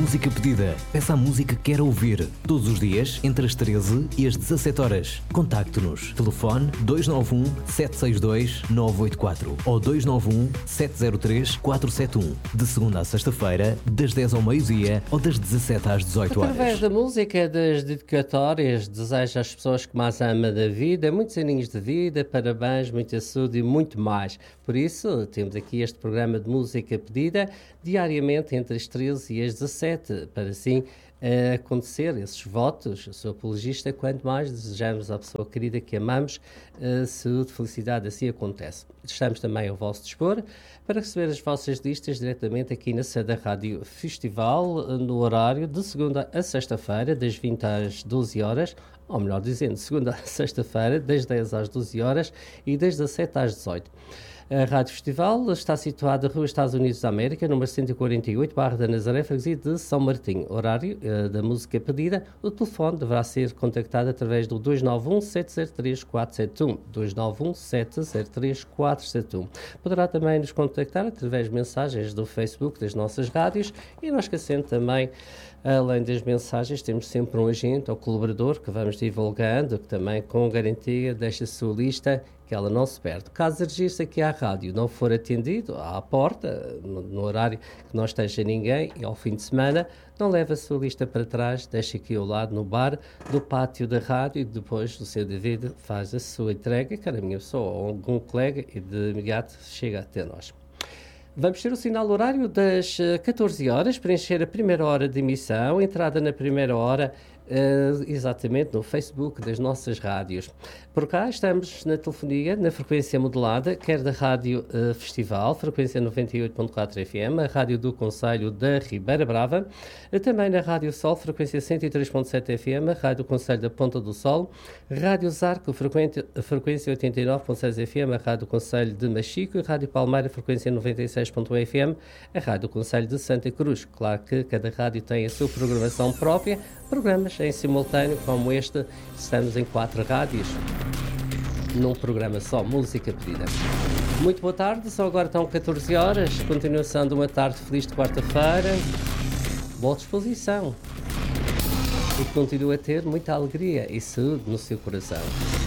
música pedida. Peça a música que quer ouvir. Todos os dias, entre as 13 e as 17 horas. Contacte-nos. Telefone 291 762 984 ou 291 703 471. De segunda à sexta-feira, das 10 ao meio-dia ou das 17 às 18 horas. Através da música, das dedicatórias, desejo às pessoas que mais amam da vida, muitos aninhos de vida, parabéns, muita saúde e muito mais. Por isso, temos aqui este programa de música pedida diariamente entre as 13 e as 17, para assim acontecer esses votos. Eu sou apologista, quanto mais desejamos à pessoa querida que amamos, saúde, felicidade, assim acontece. Estamos também ao vosso dispor para receber as vossas listas diretamente aqui na sede da Rádio Festival, no horário de segunda a sexta-feira, das 20 às 12 horas, ou melhor dizendo, segunda a sexta-feira, das 10 às 12 horas e das 17 às 18. A Rádio Festival está situada na Rua Estados Unidos da América, número 148, Barra da Nazaré, freguesia de São Martinho. Horário da música pedida. O telefone deverá ser contactado através do 291-703-471. 291-703-471. Poderá também nos contactar através de mensagens do Facebook das nossas rádios e não esquecendo também, além das mensagens, temos sempre um agente ou colaborador que vamos divulgando, que também com garantia deixa a sua lista, que ela não se perde. Caso o registro aqui à rádio não for atendido à porta, no horário que não esteja ninguém, e ao fim de semana, não leve a sua lista para trás, deixa aqui ao lado no bar do pátio da rádio e depois do seu devido faz a sua entrega, quer a minha pessoa ou algum colega, e de imediato chega até nós. Vamos ter o sinal horário das 14 horas, preencher a primeira hora de emissão, entrada na primeira hora, exatamente no Facebook das nossas rádios. Por cá estamos na telefonia, na frequência modulada, quer da Rádio Festival, frequência 98.4 FM, a Rádio do Concelho da Ribeira Brava, também na Rádio Sol, frequência 103.7 FM, a Rádio do Concelho da Ponta do Sol, Rádio Zarco, frequência 89.6 FM, a Rádio do Concelho de Machico, e Rádio Palmeira, frequência 96.1 FM, a Rádio do Concelho de Santa Cruz. Claro que cada rádio tem a sua programação própria, programas em simultâneo como este, estamos em 4 rádios, num programa só, música pedida. Muito boa tarde, são agora estão 14 horas, continuação de uma tarde feliz de quarta-feira, boa disposição e continua a ter muita alegria e saúde no seu coração.